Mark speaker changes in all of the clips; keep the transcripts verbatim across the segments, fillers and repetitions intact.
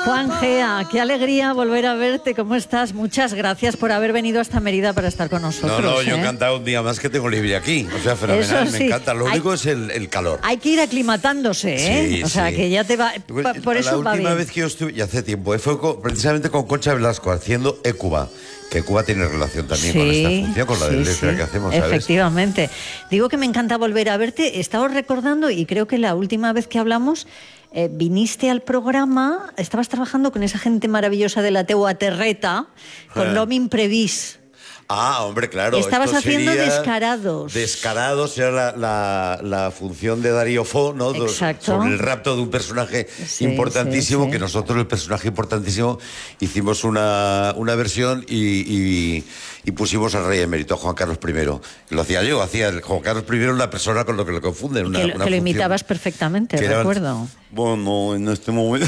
Speaker 1: Juan Gea, qué alegría volver a verte. ¿Cómo estás? Muchas gracias por haber venido hasta Mérida para estar con nosotros.
Speaker 2: No, no, yo
Speaker 1: ¿eh?
Speaker 2: encantado un día más que tengo libre aquí. O sea, fenomenal,
Speaker 1: sí.
Speaker 2: me encanta. Lo
Speaker 1: hay,
Speaker 2: único es el, el calor.
Speaker 1: Hay que ir aclimatándose, ¿eh?
Speaker 2: Sí,
Speaker 1: o sea,
Speaker 2: sí.
Speaker 1: que ya te va... Pa, por eso
Speaker 2: La
Speaker 1: va
Speaker 2: última
Speaker 1: bien.
Speaker 2: vez que yo estuve, ya hace tiempo, fue con, precisamente con Concha Velasco haciendo Ecuba. Que Cuba tiene relación también sí, con esta función, con la
Speaker 1: sí,
Speaker 2: de letra
Speaker 1: sí,
Speaker 2: que hacemos, ¿sabes?
Speaker 1: Efectivamente. Digo que me encanta volver a verte. Estaba recordando, y creo que la última vez que hablamos, eh, viniste al programa, estabas trabajando con esa gente maravillosa de la Teua Terreta, con
Speaker 2: Ah.
Speaker 1: L'Homme Imprevist.
Speaker 2: Ah, hombre, claro.
Speaker 1: Estabas
Speaker 2: esto
Speaker 1: haciendo
Speaker 2: sería
Speaker 1: Descarados.
Speaker 2: Descarados era la, la, la función de Darío Fo, ¿no?
Speaker 1: Exacto.
Speaker 2: Sobre el rapto de un personaje
Speaker 1: sí,
Speaker 2: importantísimo,
Speaker 1: sí, sí.
Speaker 2: que nosotros, el personaje importantísimo, hicimos una, una versión y, y, y pusimos al rey emérito, a Juan Carlos primero. Lo hacía yo, hacía el Juan Carlos primero una persona con lo que lo confunden. Una,
Speaker 1: que lo,
Speaker 2: una
Speaker 1: que lo
Speaker 2: función
Speaker 1: imitabas perfectamente,
Speaker 2: que era,
Speaker 1: recuerdo.
Speaker 2: Bueno, en este momento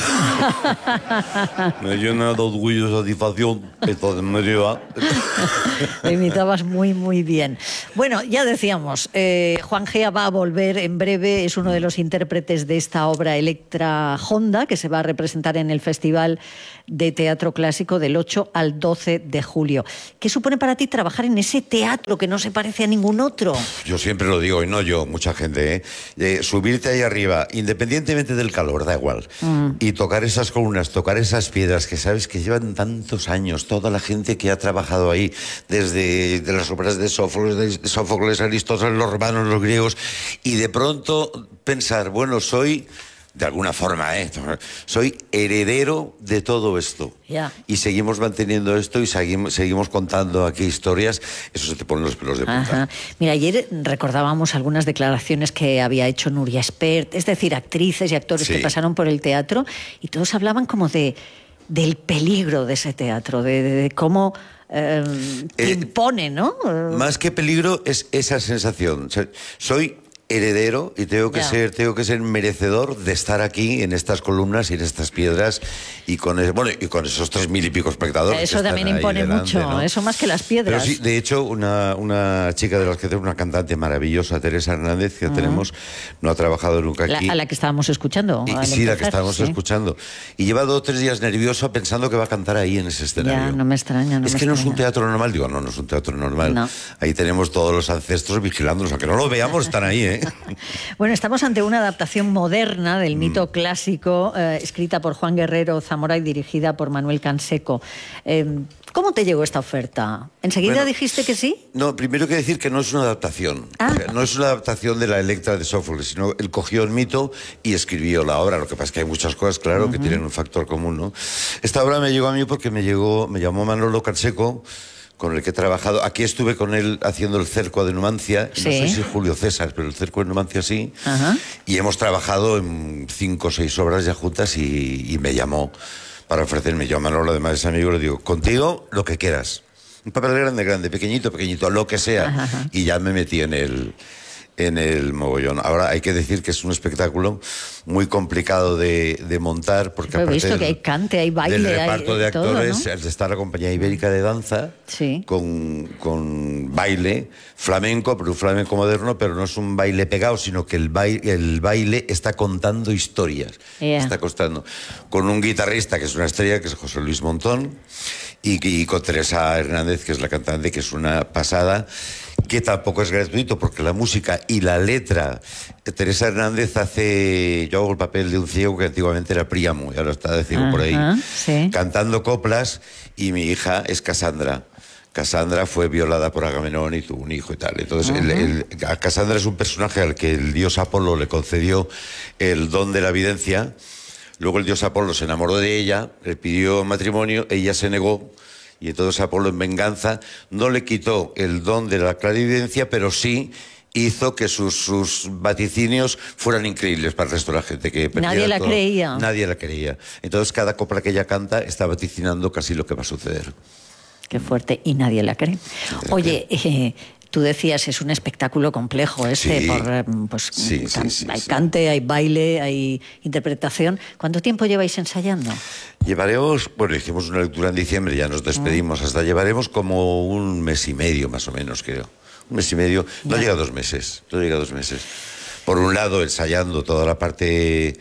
Speaker 2: me llena de orgullo y satisfacción esto de me lleva.
Speaker 1: Lo imitabas muy, muy bien. Bueno, ya decíamos, eh, Juan Gea va a volver en breve, es uno de los intérpretes de esta obra Electra Honda, que se va a representar en el Festival de Teatro Clásico del ocho al doce de julio. ¿Qué supone para ti trabajar en ese teatro que no se parece a ningún otro?
Speaker 2: Yo siempre lo digo, y no yo, mucha gente, ¿eh? Eh, subirte ahí arriba, independientemente del calor, da igual, mm. y tocar esas columnas, tocar esas piedras que sabes que llevan tantos años, toda la gente que ha trabajado ahí, desde de las obras de Sófocles, de Sófocles, Aristóteles, los romanos, los griegos, y de pronto pensar, bueno, soy... de alguna forma, ¿eh? Soy heredero de todo esto.
Speaker 1: Yeah.
Speaker 2: Y seguimos manteniendo esto y seguimos, seguimos contando aquí historias. Eso se te ponen los pelos de punta.
Speaker 1: Ajá. Mira, ayer recordábamos algunas declaraciones que había hecho Nuria Espert, es decir, actrices y actores sí. que pasaron por el teatro, y todos hablaban como de del peligro de ese teatro, de, de, de cómo... Eh, eh, impone, ¿no?
Speaker 2: Más que peligro es esa sensación. O sea, soy heredero y tengo que yeah. ser tengo que ser merecedor de estar aquí en estas columnas y en estas piedras y con el, bueno y con esos tres mil y pico espectadores.
Speaker 1: Eso también impone delante, mucho, ¿no? Eso más que las piedras.
Speaker 2: Pero sí, de hecho, una, una chica de las que tenemos, una cantante maravillosa, Teresa Hernández, que uh-huh. tenemos, no ha trabajado nunca aquí.
Speaker 1: La, a la que estábamos escuchando.
Speaker 2: Y,
Speaker 1: sí,
Speaker 2: empezar, la que estábamos
Speaker 1: sí.
Speaker 2: escuchando. Y lleva dos o tres días nerviosa pensando que va a cantar ahí en ese escenario.
Speaker 1: Ya, no me extraña, no
Speaker 2: Es
Speaker 1: me
Speaker 2: que
Speaker 1: extraña.
Speaker 2: no es un teatro normal. Digo, no, no es un teatro normal.
Speaker 1: No.
Speaker 2: Ahí tenemos todos los ancestros vigilándonos. Aunque no lo veamos, están ahí, ¿eh?
Speaker 1: Bueno, estamos ante una adaptación moderna del mito mm. clásico, eh, escrita por Juan Guerrero Zamora y dirigida por Manuel Canseco. Eh, ¿Cómo te llegó esta oferta? ¿Enseguida bueno, dijiste que sí?
Speaker 2: No, primero hay que decir que no es una adaptación.
Speaker 1: Ah.
Speaker 2: O sea, no es una adaptación de la Electra de Sófocles, sino él cogió el mito y escribió la obra. Lo que pasa es que hay muchas cosas, claro, uh-huh. que tienen un factor común, ¿no? Esta obra me llegó a mí porque me llegó, me llamó Manolo Canseco, con el que he trabajado. Aquí estuve con él haciendo el cerco de Numancia, sí. no sé si Julio César, pero el cerco de Numancia sí, uh-huh. y hemos trabajado en cinco o seis obras ya juntas y, y me llamó para ofrecerme. Yo a Manolo, además es amigo, le digo, contigo lo que quieras. Un papel grande, grande, pequeñito, pequeñito, lo que sea. Uh-huh. Y ya me metí en el... en el mogollón. Ahora hay que decir que es un espectáculo muy complicado de, de montar porque
Speaker 1: he visto del, que hay cante, hay baile,
Speaker 2: del reparto
Speaker 1: hay
Speaker 2: de actores,
Speaker 1: todo, ¿no?
Speaker 2: Está la Compañía Ibérica de Danza
Speaker 1: sí.
Speaker 2: con, con baile flamenco, pero un flamenco moderno, pero no es un baile pegado, sino que el baile, el baile está contando historias.
Speaker 1: Yeah.
Speaker 2: Está contando con un guitarrista que es una estrella, que es José Luis Montón, y, y con Teresa Hernández, que es la cantante, que es una pasada, que tampoco es gratuito porque la música y la letra, Teresa Hernández hace, yo hago el papel de un ciego que antiguamente era Príamo, y ahora está de ciego uh-huh, por ahí,
Speaker 1: sí.
Speaker 2: cantando coplas, y mi hija es Casandra. Casandra fue violada por Agamenón y tuvo un hijo y tal. Entonces, uh-huh. el, el, Casandra es un personaje al que el dios Apolo le concedió el don de la evidencia. Luego el dios Apolo se enamoró de ella, le pidió matrimonio, ella se negó. Y entonces Apolo, en venganza, no le quitó el don de la clarividencia, pero sí hizo que sus, sus vaticinios fueran increíbles para el resto de la gente. Que
Speaker 1: nadie la
Speaker 2: todo.
Speaker 1: creía.
Speaker 2: Nadie la creía. Entonces cada copla que ella canta está vaticinando casi lo que va a suceder.
Speaker 1: Qué fuerte. Y nadie la cree. Oye, eh, tú decías, es un espectáculo complejo ese,
Speaker 2: sí.
Speaker 1: por, pues,
Speaker 2: sí,
Speaker 1: can,
Speaker 2: sí, sí,
Speaker 1: hay
Speaker 2: sí.
Speaker 1: cante, hay baile, hay interpretación. ¿Cuánto tiempo lleváis ensayando?
Speaker 2: Llevaremos, bueno, hicimos una lectura en diciembre, ya nos despedimos, hasta llevaremos como un mes y medio más o menos, creo. Un mes y medio, no
Speaker 1: ya.
Speaker 2: llega a dos meses, no llega a dos meses. Por un lado, ensayando toda la parte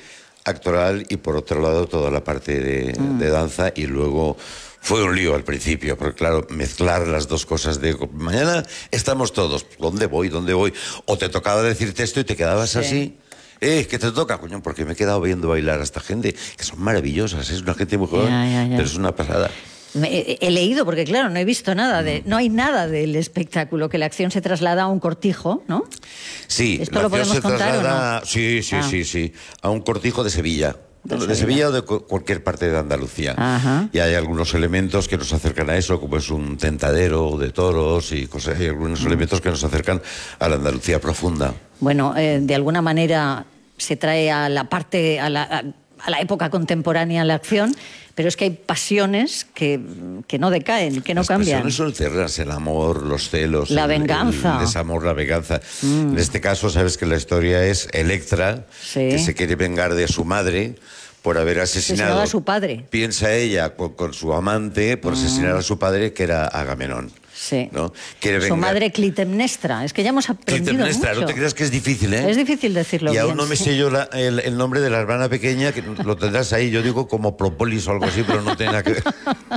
Speaker 2: actoral y por otro lado toda la parte de, mm. de danza, y luego fue un lío al principio, porque claro, mezclar las dos cosas de mañana estamos todos, ¿dónde voy? ¿Dónde voy? O te tocaba decirte esto y te quedabas sí. así. Eh, ¿qué te toca, coño? Porque me he quedado viendo bailar a esta gente, que son maravillosas, es una gente muy joven, ya, ya, ya. pero es una pasada.
Speaker 1: Me, he leído, porque claro, no he visto nada, de, no hay nada del espectáculo, que la acción se traslada a un cortijo, ¿no?
Speaker 2: Sí,
Speaker 1: ¿esto lo podemos contar
Speaker 2: traslada,
Speaker 1: o no?
Speaker 2: Sí, sí, ah. sí, sí, a un cortijo de Sevilla. De, de Sevilla o de cualquier parte de Andalucía. Ajá. Y hay algunos elementos que nos acercan a eso, como es un tentadero de toros y cosas, hay algunos mm. elementos que nos acercan a la Andalucía profunda.
Speaker 1: Bueno, eh, de alguna manera se trae a la parte, a la, a, a la época contemporánea la acción, pero es que hay pasiones que, que no decaen, que no
Speaker 2: Las
Speaker 1: cambian.
Speaker 2: Las pasiones son eternas, el amor, los celos,
Speaker 1: la
Speaker 2: el,
Speaker 1: venganza.
Speaker 2: El desamor, la venganza. Mm. En este caso, sabes que la historia es Electra, sí. que se quiere vengar de su madre por haber asesinado
Speaker 1: a su padre.
Speaker 2: Piensa ella con, con su amante por mm. asesinar a su padre, que era Agamenón.
Speaker 1: Sí.
Speaker 2: ¿no?
Speaker 1: Su madre Clitemnestra. Es que ya hemos aprendido
Speaker 2: Clitemnestra,
Speaker 1: mucho.
Speaker 2: No te creas que es difícil, ¿eh?
Speaker 1: Es difícil decirlo
Speaker 2: y
Speaker 1: bien.
Speaker 2: Y aún no me
Speaker 1: sí.
Speaker 2: sé yo la, el, el nombre de la hermana pequeña, que lo tendrás ahí, yo digo como Propolis o algo así, pero no tiene nada que ver.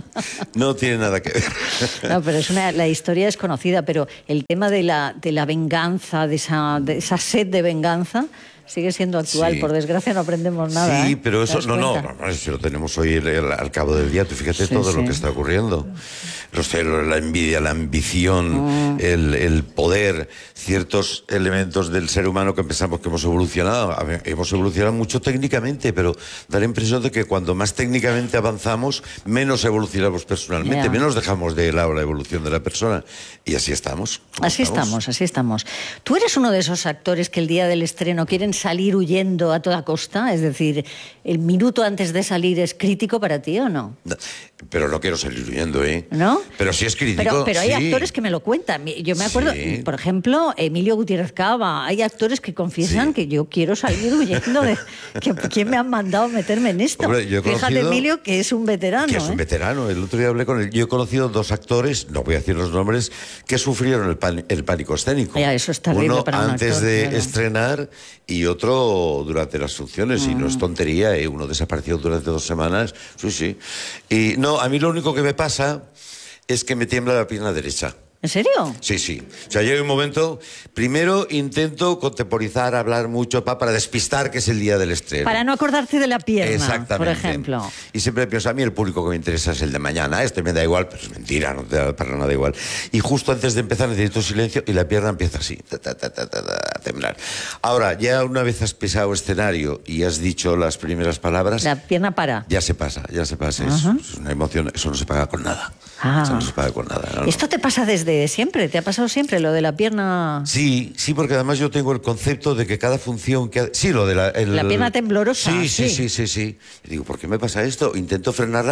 Speaker 2: No tiene nada que ver.
Speaker 1: No, pero es una, la historia es conocida, pero el tema de la, de la venganza, de esa, de esa sed de venganza, sigue siendo actual. Sí. Por desgracia no aprendemos nada.
Speaker 2: Sí,
Speaker 1: ¿eh?
Speaker 2: pero eso no, no, no, si lo tenemos hoy el, el, al cabo del día. Tú fíjate sí, todo sí. lo que está ocurriendo. Los celos, la envidia, la ambición, mm. el, el poder, ciertos elementos del ser humano que pensamos que hemos evolucionado. A ver, hemos evolucionado mucho técnicamente, pero da la impresión de que cuando más técnicamente avanzamos, menos evolucionamos personalmente, yeah. menos dejamos de lado la evolución de la persona. Y así estamos.
Speaker 1: Así estamos? estamos, así estamos. ¿Tú eres uno de esos actores que el día del estreno quieren salir huyendo a toda costa? Es decir, ¿el minuto antes de salir es crítico para ti o no?
Speaker 2: no pero no quiero salir huyendo, ¿eh?
Speaker 1: ¿No?
Speaker 2: Pero sí es crítico.
Speaker 1: Pero, pero hay
Speaker 2: sí.
Speaker 1: actores que me lo cuentan. Yo me acuerdo, sí. por ejemplo, Emilio Gutiérrez Cava. Hay actores que confiesan sí. que yo quiero salir huyendo de... que, ¿Quién me ha mandado meterme en esto?
Speaker 2: Hombre, yo he
Speaker 1: Fíjate,
Speaker 2: conocido,
Speaker 1: Emilio, que es un veterano.
Speaker 2: Que es un
Speaker 1: ¿eh?
Speaker 2: veterano. El otro día hablé con él. Yo he conocido dos actores, no voy a decir los nombres, que sufrieron el, pan, el pánico escénico.
Speaker 1: Ya, eso es terrible
Speaker 2: Uno
Speaker 1: para un
Speaker 2: antes
Speaker 1: actor,
Speaker 2: de
Speaker 1: claro.
Speaker 2: estrenar y otro durante las funciones. Mm. Y no es tontería, ¿eh? Uno desapareció durante dos semanas. Sí, sí. Y no, a mí lo único que me pasa es que me tiembla la pierna derecha.
Speaker 1: ¿En serio?
Speaker 2: Sí, sí. O sea, llega un momento... Primero intento contemporizar, hablar mucho pa, para despistar que es el día del estreno.
Speaker 1: Para no acordarte de la pierna,
Speaker 2: exactamente.
Speaker 1: por ejemplo.
Speaker 2: Y siempre pienso, a mí el público que me interesa es el de mañana. Este me da igual, pero es mentira, no te da para nada igual. Y justo antes de empezar necesito silencio y la pierna empieza así, ta, ta, ta, ta, ta, a temblar. Ahora, ya una vez has pisado escenario y has dicho las primeras palabras...
Speaker 1: La pierna para.
Speaker 2: Ya se pasa, ya se pasa. Uh-huh. Es, es una emoción, eso no se paga con nada. Ah. Eso no se paga con nada. No,
Speaker 1: ¿Esto
Speaker 2: no.
Speaker 1: te pasa desde siempre? ¿Te ha pasado siempre lo de la pierna...?
Speaker 2: Sí, sí, porque además yo tengo el concepto de que cada función... que Sí, lo de la... El,
Speaker 1: la pierna temblorosa.
Speaker 2: Sí, sí, sí, sí, sí. Y digo, ¿por qué me pasa esto? Intento frenarla...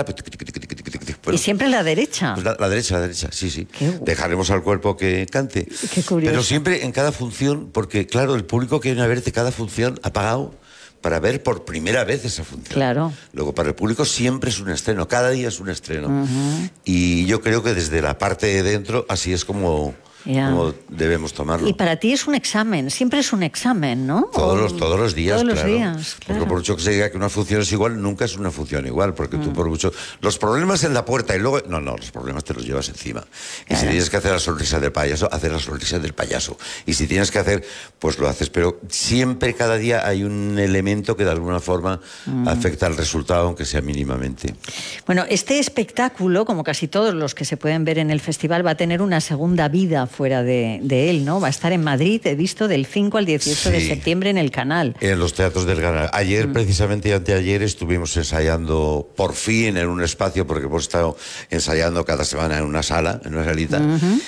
Speaker 2: Pero,
Speaker 1: ¿y siempre la derecha?
Speaker 2: Pues la, la derecha, la derecha, sí, sí. Dejaremos al cuerpo que cante.
Speaker 1: Qué curioso.
Speaker 2: Pero siempre en cada función, porque claro, el público que viene a verte cada función ha pagado para ver por primera vez esa función.
Speaker 1: Claro.
Speaker 2: Luego, para el público siempre es un estreno, cada día es un estreno.
Speaker 1: Uh-huh.
Speaker 2: Y yo creo que desde la parte de dentro, así es como... Yeah. Como debemos tomarlo.
Speaker 1: Y para ti es un examen, siempre es un examen, ¿no?
Speaker 2: Todos los, todos los días,
Speaker 1: todos
Speaker 2: claro.
Speaker 1: los días, claro.
Speaker 2: Porque por mucho que se diga que una función es igual, nunca es una función igual, porque mm. tú por mucho... Los problemas en la puerta y luego... No, no, los problemas te los llevas encima. Y claro. si tienes que hacer la sonrisa del payaso, hacer la sonrisa del payaso. Y si tienes que hacer, pues lo haces. Pero siempre, cada día, hay un elemento que de alguna forma mm. afecta al resultado, aunque sea mínimamente.
Speaker 1: Bueno, este espectáculo, como casi todos los que se pueden ver en el festival, va a tener una segunda vida fuera de, de él, ¿no? Va a estar en Madrid, he visto, del cinco al dieciocho sí, de septiembre en el Canal.
Speaker 2: En los teatros del Canal. Ayer, mm. precisamente, y anteayer, estuvimos ensayando por fin en un espacio, porque hemos estado ensayando cada semana en una sala, en una salita, uh-huh.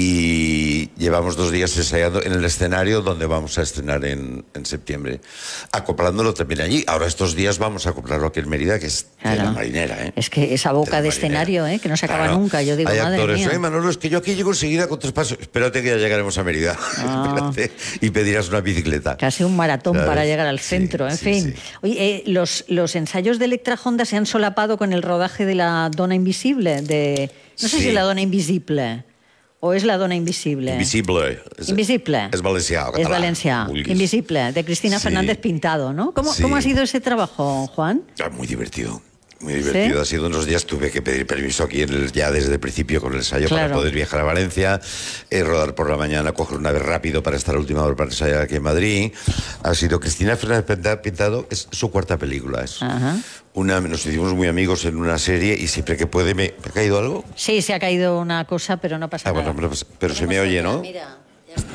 Speaker 2: y llevamos dos días ensayando en el escenario donde vamos a estrenar en, en septiembre, acoplándolo también allí. Ahora estos días vamos a acoplarlo aquí en Mérida, que es claro. de la marinera, ¿eh?
Speaker 1: Es que esa boca de, de escenario, ¿eh? Que no se acaba claro. nunca. Yo digo,
Speaker 2: hay
Speaker 1: madre
Speaker 2: actores,
Speaker 1: mía.
Speaker 2: Ay, Manolo, es que yo aquí llego enseguida con tres pasos. Espérate que ya llegaremos a Mérida. Ah. Y pedirás una bicicleta.
Speaker 1: Casi un maratón, ¿sabes? Para llegar al centro, sí, en
Speaker 2: sí,
Speaker 1: fin.
Speaker 2: Sí.
Speaker 1: Oye, eh, los, los ensayos de Electra Honda se han solapado con el rodaje de La Dona Invisible, de... No sé sí. si La Dona Invisible... o es La dona invisible?
Speaker 2: Invisible. És,
Speaker 1: Invisible.
Speaker 2: És valencià o català.
Speaker 1: Es valencià.
Speaker 2: Vulguis.
Speaker 1: Invisible, de Cristina
Speaker 2: Sí.
Speaker 1: Fernández Pintado, ¿no? ¿Cómo,
Speaker 2: Sí.
Speaker 1: ¿Cómo ha sido ese trabajo, Juan?
Speaker 2: Ah, muy divertido. Muy divertido.
Speaker 1: ¿Sí?
Speaker 2: Ha sido unos días, tuve que pedir permiso aquí en el- ya desde el principio con el ensayo
Speaker 1: Claro.
Speaker 2: para poder viajar a Valencia, eh, rodar por la mañana, coger una vez rápido para estar a última hora para ensayar aquí en Madrid. Ha sido Cristina Fernández Pintado, es su cuarta película. Es
Speaker 1: Ajá.
Speaker 2: una, nos hicimos muy amigos en una serie y siempre que puede me... ¿Me ha caído algo?
Speaker 1: Sí, se ha caído una cosa, pero no pasa
Speaker 2: Ah,
Speaker 1: nada.
Speaker 2: bueno, pero, pero se me oye, ¿no?
Speaker 1: Mira, ya está.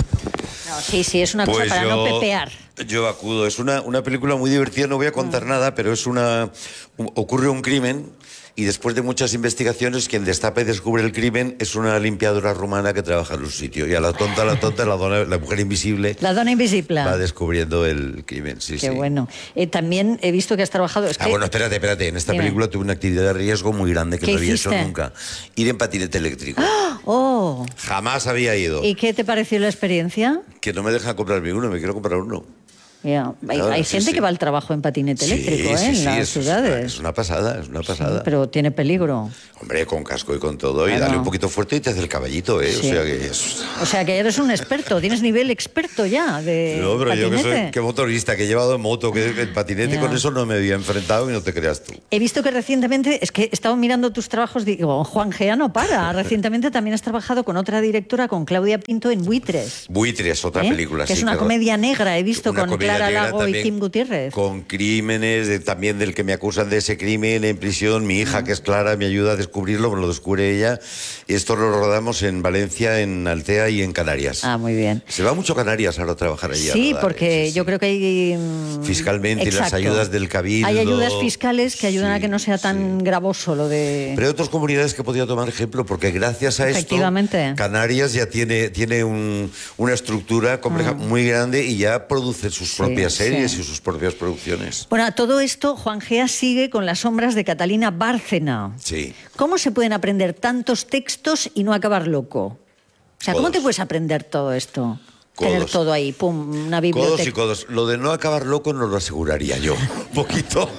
Speaker 1: No, sí, sí, es una
Speaker 2: Pues
Speaker 1: cosa para no
Speaker 2: yo-
Speaker 1: pepear.
Speaker 2: Yo acudo. Es una, una película muy divertida, no voy a contar nada, pero es una... un- ocurre un crimen y después de muchas investigaciones quien destapa y descubre el crimen es una limpiadora rumana que trabaja en un sitio. Y a la tonta, la tonta, la, dona- la mujer invisible
Speaker 1: La dona invisible.
Speaker 2: va descubriendo el crimen. Sí,
Speaker 1: Qué
Speaker 2: sí.
Speaker 1: bueno. Eh, también he visto que has trabajado... Es
Speaker 2: Ah,
Speaker 1: que-
Speaker 2: bueno, espérate, espérate. En esta
Speaker 1: Dime.
Speaker 2: película tuve una actividad de riesgo muy grande que
Speaker 1: ¿Qué
Speaker 2: no había
Speaker 1: hiciste?
Speaker 2: hecho nunca. Ir en patinete eléctrico.
Speaker 1: Oh,
Speaker 2: Jamás había ido.
Speaker 1: ¿y qué te pareció la experiencia?
Speaker 2: Que no me dejan comprarme uno, me quiero comprar uno.
Speaker 1: Ya, Hay,
Speaker 2: Claro,
Speaker 1: hay
Speaker 2: sí,
Speaker 1: gente
Speaker 2: sí.
Speaker 1: que va al trabajo en patinete
Speaker 2: Sí,
Speaker 1: eléctrico, ¿eh?
Speaker 2: sí,
Speaker 1: en
Speaker 2: sí,
Speaker 1: las
Speaker 2: eso es una-
Speaker 1: ciudades.
Speaker 2: Es una pasada, es una pasada.
Speaker 1: Pero tiene peligro.
Speaker 2: Hombre, con casco y con todo, y
Speaker 1: Claro.
Speaker 2: dale un poquito fuerte y te hace el caballito, ¿eh?
Speaker 1: Sí.
Speaker 2: O sea que es...
Speaker 1: O sea que eres un experto, tienes nivel experto ya de
Speaker 2: No, pero yo que
Speaker 1: patinete.
Speaker 2: soy que motorista, que he llevado en moto, que el patinete,
Speaker 1: Ya.
Speaker 2: con eso no me había enfrentado y no te creas tú.
Speaker 1: He visto que recientemente, es que he estado mirando tus trabajos, digo, Juan Gea no para. Recientemente también has trabajado con otra directora, con Claudia Pinto, en Buitres.
Speaker 2: Buitres, otra
Speaker 1: ¿eh?
Speaker 2: película,
Speaker 1: Que
Speaker 2: sí,
Speaker 1: es una
Speaker 2: claro.
Speaker 1: comedia negra, he visto,
Speaker 2: Una
Speaker 1: con
Speaker 2: comedia
Speaker 1: Clara
Speaker 2: negra
Speaker 1: Lago y
Speaker 2: también,
Speaker 1: Kim Gutiérrez.
Speaker 2: Con crímenes, de- también del que me acusan de ese crimen en prisión. Mi hija, que es Clara, me ayuda a descubrirlo, me lo descubre ella. Esto lo rodamos en Valencia, en Altea y en Canarias.
Speaker 1: Ah, muy bien.
Speaker 2: Se va mucho a Canarias ahora a trabajar allí. a
Speaker 1: Sí,
Speaker 2: rodar,
Speaker 1: porque
Speaker 2: ¿eh? Sí, sí.
Speaker 1: yo creo que hay... mm,
Speaker 2: Fiscalmente, y las
Speaker 1: exacto.
Speaker 2: ayudas del Cabildo.
Speaker 1: Hay ayudas fiscales que ayudan a
Speaker 2: Sí,
Speaker 1: que no sea tan
Speaker 2: sí.
Speaker 1: gravoso lo de...
Speaker 2: Pero hay otras comunidades que podía tomar ejemplo, porque gracias a esto,
Speaker 1: Efectivamente.
Speaker 2: Canarias ya tiene, tiene un- una estructura compleja muy grande y ya produce sus
Speaker 1: Sí,
Speaker 2: propias series
Speaker 1: sí.
Speaker 2: y sus propias producciones.
Speaker 1: Bueno, a todo esto, Juan Gea sigue con las sombras de Catalina Bárcena.
Speaker 2: Sí.
Speaker 1: ¿Cómo se pueden aprender tantos textos y no acabar loco? O sea, ¿cómo
Speaker 2: Codos.
Speaker 1: te puedes aprender todo esto? Tener
Speaker 2: Codos.
Speaker 1: todo ahí, pum, una
Speaker 2: Codos
Speaker 1: biblioteca.
Speaker 2: y codos. Lo de no acabar loco no lo aseguraría yo. Un poquito,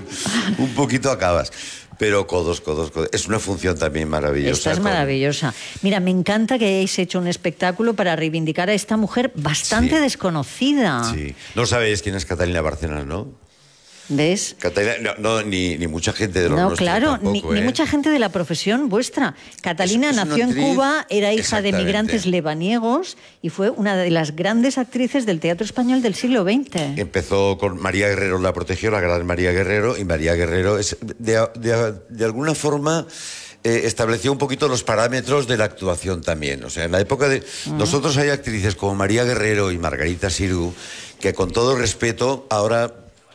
Speaker 2: un poquito acabas. Pero codos, codos, codos. Es una función también maravillosa.
Speaker 1: Esta es
Speaker 2: con-
Speaker 1: maravillosa. Mira, me encanta que hayáis hecho un espectáculo para reivindicar a esta mujer bastante
Speaker 2: Sí.
Speaker 1: desconocida.
Speaker 2: Sí. No sabéis quién es Catalina Bárcena, ¿no?
Speaker 1: ¿Ves?
Speaker 2: Catalina, no, no, ni, ni mucha gente de los
Speaker 1: No,
Speaker 2: nuestros
Speaker 1: claro,
Speaker 2: tampoco,
Speaker 1: ni, ni
Speaker 2: ¿eh?
Speaker 1: mucha gente de la profesión vuestra. Catalina
Speaker 2: Es- es una
Speaker 1: nació en
Speaker 2: actriz-
Speaker 1: Cuba, era hija de
Speaker 2: Exactamente.
Speaker 1: migrantes lebaniegos y fue una de las grandes actrices del teatro español del siglo veinte.
Speaker 2: Empezó con María Guerrero, la protegió, la gran María Guerrero, y María Guerrero es, de, de- de alguna forma eh, estableció un poquito los parámetros de la actuación también. O sea, en la época de... Nosotros hay actrices como María Guerrero y Margarita Sirgu que, con todo respeto, ahora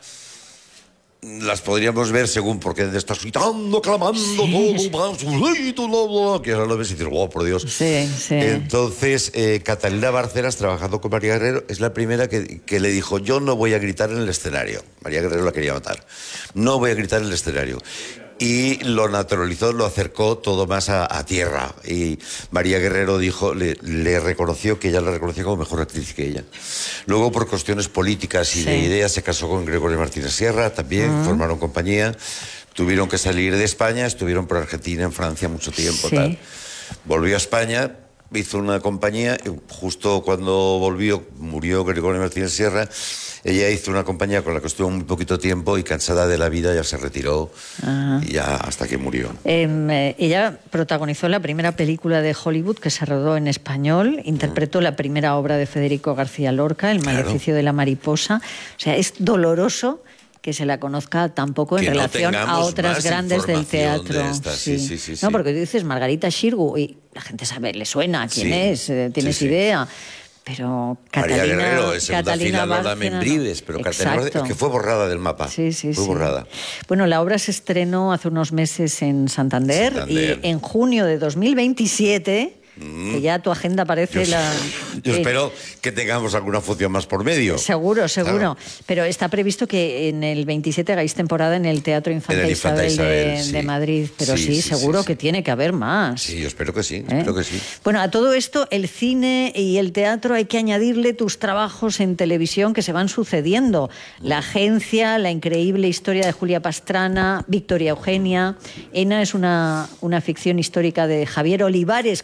Speaker 2: las podríamos ver según, porque estás gritando, clamando,
Speaker 1: Sí.
Speaker 2: todo, todo, que ahora lo ves y dices, oh, por Dios.
Speaker 1: Sí, sí.
Speaker 2: Entonces, eh, Catalina Barcenas, trabajando con María Guerrero, es la primera que, que le dijo, yo no voy a gritar en el escenario. María Guerrero la quería matar. No voy a gritar en el escenario. Y lo naturalizó, lo acercó todo más a, a tierra. Y María Guerrero dijo, le, le reconoció que ella la reconoció como mejor actriz que ella. Luego, por cuestiones políticas y
Speaker 1: Sí.
Speaker 2: de ideas, se casó con Gregorio Martínez Sierra también, formaron compañía. Tuvieron que salir de España, estuvieron por Argentina, en Francia mucho tiempo.
Speaker 1: Sí.
Speaker 2: Tal. Volvió a España, hizo una compañía, y justo cuando volvió, murió Gregorio Martínez Sierra, ella hizo una compañía con la que estuvo muy poquito tiempo y, cansada de la vida, ya se retiró,
Speaker 1: Ajá.
Speaker 2: y ya hasta que murió.
Speaker 1: Em, eh, ella protagonizó la primera película de Hollywood que se rodó en español, interpretó la primera obra de Federico García Lorca, El
Speaker 2: Claro.
Speaker 1: maleficio de la mariposa. O sea, es doloroso que se la conozca tampoco en
Speaker 2: Que no
Speaker 1: relación a
Speaker 2: tengamos
Speaker 1: otras
Speaker 2: más
Speaker 1: grandes del
Speaker 2: información de
Speaker 1: teatro.
Speaker 2: esta. Sí, sí, sí,
Speaker 1: No,
Speaker 2: sí.
Speaker 1: porque tú dices Margarita Xirgu y la gente sabe, le suena quién
Speaker 2: Sí.
Speaker 1: es, eh, tienes
Speaker 2: Sí, sí.
Speaker 1: idea. Pero
Speaker 2: María
Speaker 1: Catalina,
Speaker 2: Guerrero, en segunda
Speaker 1: Catalina
Speaker 2: fila Lola
Speaker 1: Bárcena, no.
Speaker 2: Membrives, pero Catalina
Speaker 1: Exacto.
Speaker 2: Bárcena, es que fue borrada del mapa.
Speaker 1: Sí, sí,
Speaker 2: fue
Speaker 1: sí.
Speaker 2: borrada.
Speaker 1: Bueno, la obra se estrenó hace unos meses en Santander,
Speaker 2: Santander.
Speaker 1: y en junio de dos mil veintisiete, que ya tu agenda parece
Speaker 2: Yo,
Speaker 1: la...
Speaker 2: yo
Speaker 1: eh,
Speaker 2: espero que tengamos alguna función más por medio.
Speaker 1: Seguro, seguro.
Speaker 2: Claro.
Speaker 1: Pero está previsto que en el veintisiete hagáis temporada en el Teatro Infanta
Speaker 2: En el Infanta
Speaker 1: Isabel, de,
Speaker 2: Isabel, sí.
Speaker 1: de Madrid. Pero sí,
Speaker 2: Sí, sí,
Speaker 1: seguro
Speaker 2: sí,
Speaker 1: que
Speaker 2: sí.
Speaker 1: tiene que haber más.
Speaker 2: Sí, yo espero que sí,
Speaker 1: ¿Eh?
Speaker 2: espero que sí.
Speaker 1: Bueno, a todo esto, el cine y el teatro hay que añadirle tus trabajos en televisión que se van sucediendo. La Agencia, La increíble historia de Julia Pastrana, Victoria Eugenia. Ena es una, una ficción histórica de Javier Olivares, con el
Speaker 2: Sí.
Speaker 1: que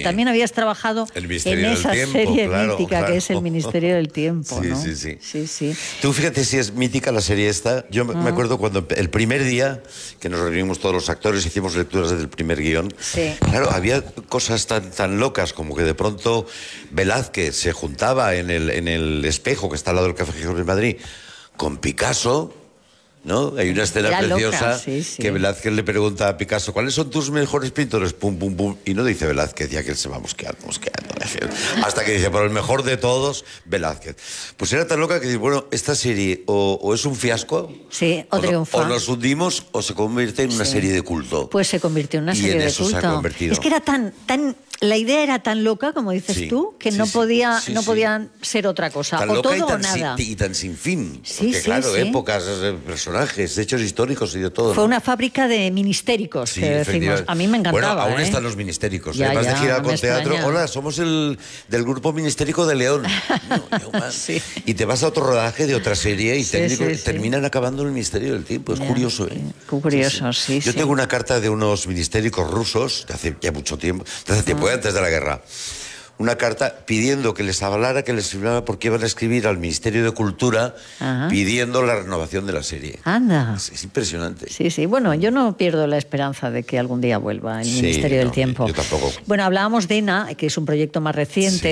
Speaker 1: también habías trabajado en esa
Speaker 2: tiempo,
Speaker 1: serie
Speaker 2: claro,
Speaker 1: mítica
Speaker 2: claro.
Speaker 1: que es El Ministerio del Tiempo,
Speaker 2: sí,
Speaker 1: ¿no?
Speaker 2: Sí, sí,
Speaker 1: sí, sí.
Speaker 2: Tú fíjate si es mítica la serie esta. Yo mm. me acuerdo cuando el primer día que nos reunimos todos los actores, hicimos lecturas desde el primer guión.
Speaker 1: Sí.
Speaker 2: Claro, había cosas tan, tan locas como que de pronto Velázquez se juntaba en el, en el espejo que está al lado del Café Gijón en Madrid con Picasso, ¿no? Hay una escena
Speaker 1: Era
Speaker 2: preciosa
Speaker 1: loca, sí, sí.
Speaker 2: que Velázquez le pregunta a Picasso, ¿cuáles son tus mejores pintores? Pum, pum, pum. Y no dice Velázquez, ya que él se va mosqueando, mosqueando. Hasta que dice, pero el mejor de todos, Velázquez. Pues era tan loca que dice, bueno, esta serie o, o es un fiasco,
Speaker 1: sí, o,
Speaker 2: o,
Speaker 1: triunfa.
Speaker 2: No, o nos hundimos o se convierte en una sí. serie de culto.
Speaker 1: Pues se convirtió en una
Speaker 2: y
Speaker 1: serie
Speaker 2: en
Speaker 1: de
Speaker 2: eso
Speaker 1: culto.
Speaker 2: Se ha convertido.
Speaker 1: Es que era tan, tan... La idea era tan loca, como dices
Speaker 2: sí,
Speaker 1: tú, que
Speaker 2: sí,
Speaker 1: no,
Speaker 2: sí,
Speaker 1: podía,
Speaker 2: sí,
Speaker 1: no
Speaker 2: sí.
Speaker 1: podían ser otra cosa.
Speaker 2: Tan
Speaker 1: o
Speaker 2: loca
Speaker 1: todo
Speaker 2: y tan,
Speaker 1: o nada.
Speaker 2: Sin, y tan sin fin.
Speaker 1: Sí,
Speaker 2: porque,
Speaker 1: sí,
Speaker 2: claro,
Speaker 1: sí.
Speaker 2: épocas, personajes, hechos históricos y de todo.
Speaker 1: Fue
Speaker 2: ¿no?
Speaker 1: una fábrica de ministéricos,
Speaker 2: sí,
Speaker 1: que decimos. A mí me encantaba.
Speaker 2: Bueno, aún
Speaker 1: ¿eh?
Speaker 2: están los ministéricos.
Speaker 1: Ya,
Speaker 2: Además
Speaker 1: ya,
Speaker 2: de girar
Speaker 1: no
Speaker 2: con teatro.
Speaker 1: extraña.
Speaker 2: Hola, somos el del grupo ministérico de León. No,
Speaker 1: sí.
Speaker 2: Y te vas a otro rodaje de otra serie y
Speaker 1: sí,
Speaker 2: técnico,
Speaker 1: sí, sí.
Speaker 2: terminan acabando en el Ministerio del Tiempo. Es
Speaker 1: ya,
Speaker 2: curioso, ¿eh?
Speaker 1: Curioso, sí, sí.
Speaker 2: Yo
Speaker 1: sí.
Speaker 2: tengo una carta de unos ministéricos rusos de hace ya mucho tiempo, de hace tiempo,
Speaker 1: Ah.
Speaker 2: antes de la guerra. Una carta pidiendo que les hablara, que les hablara porque iban a escribir al Ministerio de Cultura
Speaker 1: Ajá.
Speaker 2: pidiendo la renovación de la serie.
Speaker 1: Anda.
Speaker 2: Es, es impresionante.
Speaker 1: Sí, sí. Bueno, yo no pierdo la esperanza de que algún día vuelva el
Speaker 2: Sí,
Speaker 1: Ministerio del
Speaker 2: no,
Speaker 1: Tiempo.
Speaker 2: yo tampoco.
Speaker 1: Bueno, hablábamos de ENA, que es un proyecto más reciente.
Speaker 2: Sí.